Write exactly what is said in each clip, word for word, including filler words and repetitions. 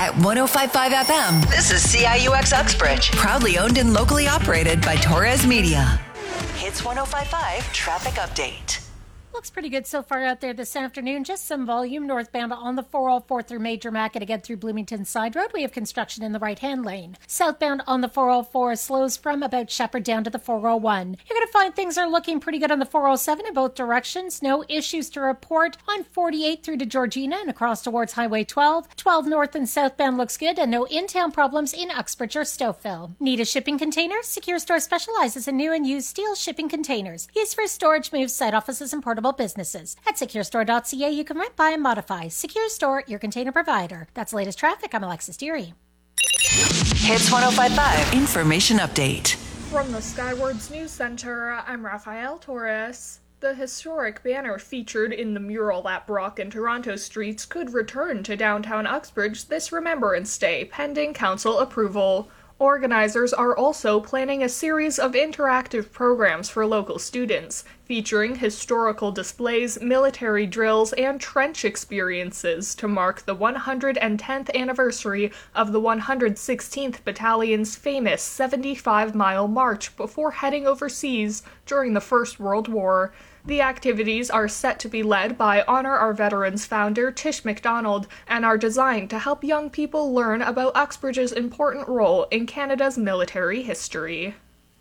at one oh five point five F M. This is C I U X Uxbridge, proudly owned and locally operated by Torres Media. Hits one oh five point five traffic update. Looks pretty good so far out there this afternoon. Just some volume northbound on the four oh four through Major Mac and again through Bloomington Side Road. We have construction in the right-hand lane. Southbound on the four oh four slows from about Shepherd down to the four oh one. You're going to find things are looking pretty good on the four oh seven in both directions. No issues to report on forty-eight through to Georgina and across towards Highway twelve. twelve north and southbound looks good and no in-town problems in Uxbridge or Stouffville. Need a shipping container? Secure Store specializes in new and used steel shipping containers. Used for storage, moves, site offices, and portable businesses. At secure store dot c a, you can rent, buy, and modify. Secure Store, your container provider. That's the latest traffic. I'm Alexis Deary. Hits one oh five point five Information Update. From the Skywards News Center, I'm Rafael Torres. The historic banner featured in the mural at Brock and Toronto Streets could return to downtown Uxbridge this Remembrance Day, pending council approval. Organizers are also planning a series of interactive programs for local students, featuring historical displays, military drills, and trench experiences to mark the one hundred tenth anniversary of the one hundred sixteenth Battalion's famous seventy-five mile march before heading overseas during the First World War. The activities are set to be led by Honor Our Veterans founder Tish MacDonald and are designed to help young people learn about Uxbridge's important role in Canada's military history.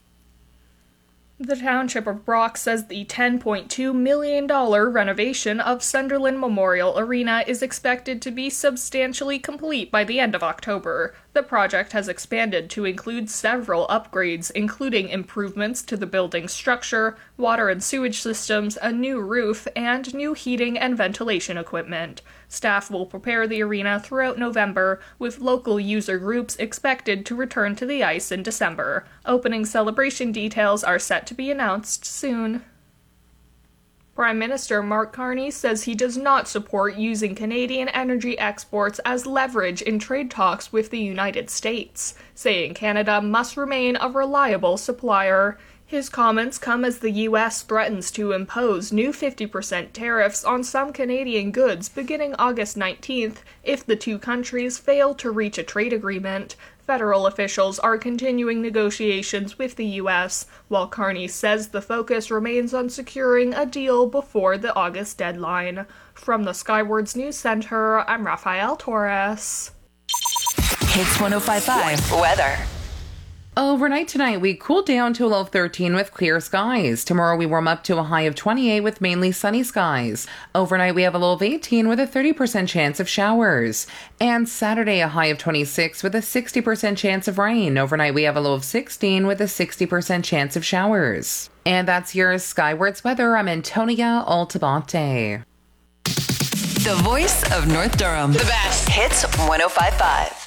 The Township of Brock says the ten point two million dollars renovation of Sunderland Memorial Arena is expected to be substantially complete by the end of October. The project has expanded to include several upgrades, including improvements to the building's structure, water and sewage systems, a new roof, and new heating and ventilation equipment. Staff will prepare the arena throughout November, with local user groups expected to return to the ice in December. Opening celebration details are set to be announced soon. Prime Minister Mark Carney says he does not support using Canadian energy exports as leverage in trade talks with the United States, saying Canada must remain a reliable supplier. His comments come as the U S threatens to impose new fifty percent tariffs on some Canadian goods beginning August nineteenth if the two countries fail to reach a trade agreement. Federal officials are continuing negotiations with the U S, while Carney says the focus remains on securing a deal before the August deadline. From the Skywards News Center, I'm Rafael Torres. Hits one oh five point five Weather. Overnight tonight, we cool down to a low of thirteen with clear skies. Tomorrow, we warm up to a high of twenty-eight with mainly sunny skies. Overnight, we have a low of eighteen with a thirty percent chance of showers. And Saturday, a high of twenty-six with a sixty percent chance of rain. Overnight, we have a low of sixteen with a sixty percent chance of showers. And that's your Skywards weather. I'm Antonia Altabate. The voice of North Durham. The best. Hits one oh five point five.